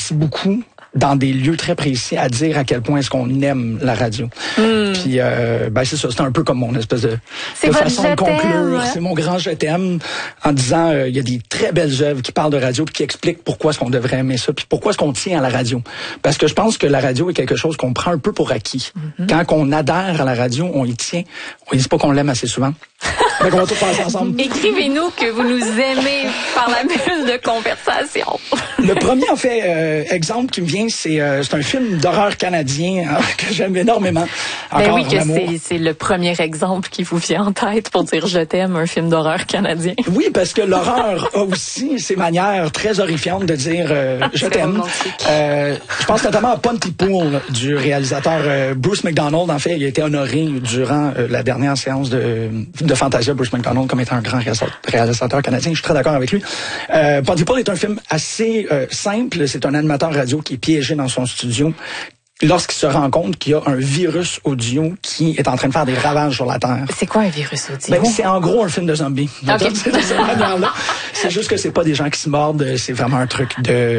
aussi beaucoup dans des lieux très précis à dire à quel point est-ce qu'on aime la radio. Puis c'est ça, c'est un peu comme mon espèce de façon de conclure. C'est mon grand je t'aime en disant il y a des très belles œuvres qui parlent de radio puis qui expliquent pourquoi est-ce qu'on devrait aimer ça puis pourquoi est-ce qu'on tient à la radio. Parce que je pense que la radio est quelque chose qu'on prend un peu pour acquis. Quand on adhère à la radio, on y tient. On ne dit pas qu'on l'aime assez souvent. Donc on va tout passer ensemble. Écrivez-nous que vous nous aimez par la bulle de conversation. Le premier, en fait, exemple qui me vient, c'est un film d'horreur canadien que j'aime énormément. Ben oui, que c'est le premier exemple qui vous vient en tête pour dire je t'aime, un film d'horreur canadien. Oui, parce que l'horreur a aussi ses manières très horrifiantes de dire je t'aime. Je pense notamment à Pontypool du réalisateur Bruce McDonald. En fait, il a été honoré durant la dernière séance de Fantasia, Bruce McDonald, comme étant un grand réalisateur canadien. Je suis très d'accord avec lui. Pontypool est un film assez simple. C'est un animateur radio qui est piégé dans son studio lorsqu'il se rend compte qu'il y a un virus audio qui est en train de faire des ravages sur la Terre. C'est quoi un virus audio? Ben, c'est en gros un film de zombies. Okay. C'est de cette manière-là. C'est juste que c'est pas des gens qui se mordent, c'est vraiment un truc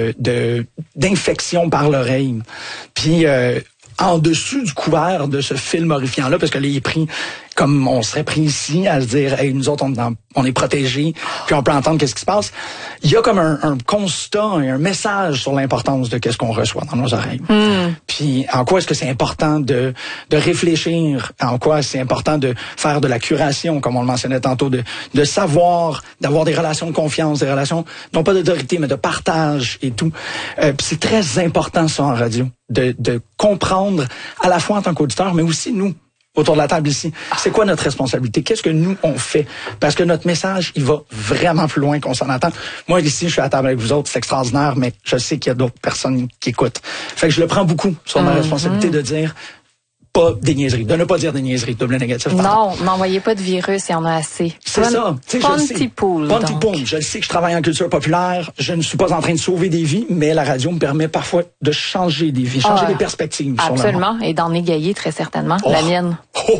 d'infection par l'oreille. Puis en dessus du couvert de ce film horrifiant-là, parce que là, il est pris comme on serait pris ici à se dire, hey, nous autres, on est protégés, puis on peut entendre qu'est-ce qui se passe. Il y a comme un constat et un message sur l'importance de qu'est-ce qu'on reçoit dans nos oreilles. Puis en quoi est-ce que c'est important de réfléchir, en quoi c'est important de faire de la curation, comme on le mentionnait tantôt, de savoir, d'avoir des relations de confiance, des relations non pas d'autorité, mais de partage et tout. Puis c'est très important ça en radio, de comprendre à la fois en tant qu'auditeur, mais aussi nous, autour de la table ici. C'est quoi notre responsabilité? Qu'est-ce que nous, on fait? Parce que notre message, il va vraiment plus loin qu'on s'en attend. Moi, ici, je suis à la table avec vous autres, c'est extraordinaire, mais je sais qu'il y a d'autres personnes qui écoutent. Fait que je le prends beaucoup sur ma responsabilité de dire pas des niaiseries, de ne pas dire des niaiseries, double négatif. Non, n'envoyez pas de virus, il y en a assez. C'est ça. Pontypool. Pontypool. Je sais que je travaille en culture populaire, je ne suis pas en train de sauver des vies, mais la radio me permet parfois de changer des vies, changer des perspectives. Absolument, et d'en égayer très certainement, la mienne.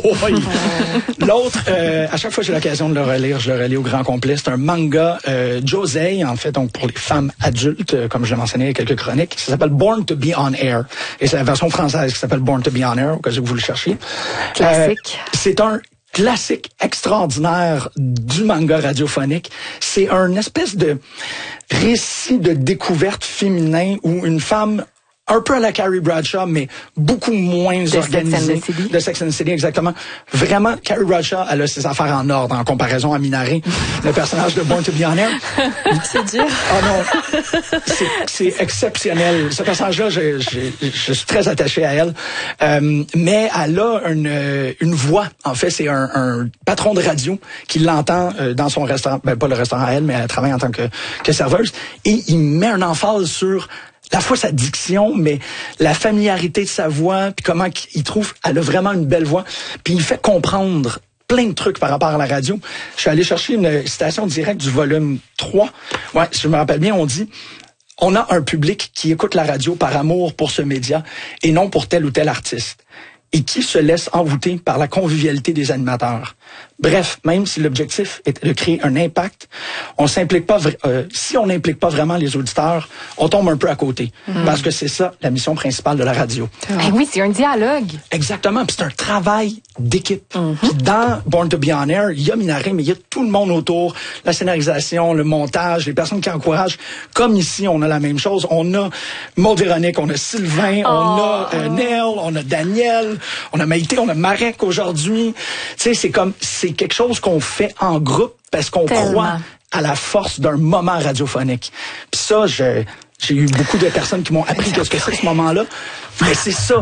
L'autre, à chaque fois que j'ai l'occasion de le relire, je le relis au grand complet. C'est un manga Josei, en fait, donc pour les femmes adultes, comme je l'ai mentionné il y a quelques chroniques. Ça s'appelle Born to be on Air. Et c'est la version française qui s'appelle Born to be on Air, au cas où vous le cherchiez. Classique. C'est un classique extraordinaire du manga radiophonique. C'est un espèce de récit de découverte féminin où une femme un peu à la Carrie Bradshaw, mais beaucoup moins organisée. De Sex and the City, exactement. Vraiment, Carrie Bradshaw, elle a ses affaires en ordre en comparaison à Minari, le personnage de Born to be on Air. C'est dur. Oh non, c'est exceptionnel. Ce personnage-là, je suis très attaché à elle. Mais elle a une voix. En fait, c'est un patron de radio qui l'entend dans son restaurant. Ben, pas le restaurant à elle, mais elle travaille en tant que serveuse. Et il met un emphase sur la fois sa diction, mais la familiarité de sa voix, puis comment il trouve, elle a vraiment une belle voix, puis il fait comprendre plein de trucs par rapport à la radio. Je suis allé chercher une citation directe du volume 3. Ouais, si je me rappelle bien, on dit « On a un public qui écoute la radio par amour pour ce média et non pour tel ou tel artiste, et qui se laisse envoûter par la convivialité des animateurs. Bref, même si l'objectif est de créer un impact, on s'implique pas. Si on n'implique pas vraiment les auditeurs, on tombe un peu à côté, parce que c'est ça la mission principale de la radio. Oui, c'est un dialogue. Exactement, puis c'est un travail d'équipe. Puis dans Born to be on Air, il y a Minari, mais il y a tout le monde autour, la scénarisation, le montage, les personnes qui encouragent. Comme ici, on a la même chose. On a Maud Véronique, on a Sylvain, on a Neil, on a Daniel, on a Maïté, on a Marek aujourd'hui. Tu sais, c'est quelque chose qu'on fait en groupe parce qu'on croit à la force d'un moment radiophonique. Puis ça, j'ai eu beaucoup de personnes qui m'ont appris qu'est-ce que c'est ce moment-là. Mais c'est ça.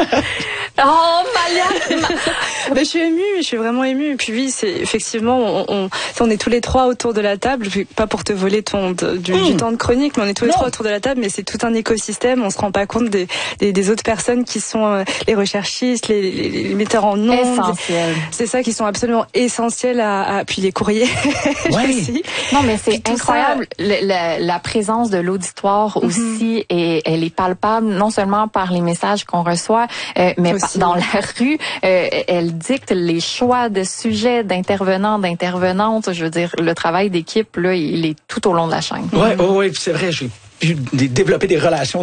Oh, Malia! Je suis émue, je suis vraiment émue. Et puis oui, c'est effectivement, on est tous les trois autour de la table. Pas pour te voler du temps de chronique, mais on est tous les trois autour de la table. Mais c'est tout un écosystème. On se rend pas compte des autres personnes qui sont les recherchistes, les metteurs en ondes. Essentiels. C'est ça qui sont absolument essentiels puis les courriers. Oui. Non, mais c'est incroyable. La présence de l'auditoire aussi, et elle est palpable non seulement par les messages qu'on reçoit, mais dans la rue, elle dicte les choix de sujets, d'intervenants, d'intervenantes. Je veux dire, le travail d'équipe, là, il est tout au long de la chaîne. Oui, c'est vrai. J'ai développé des relations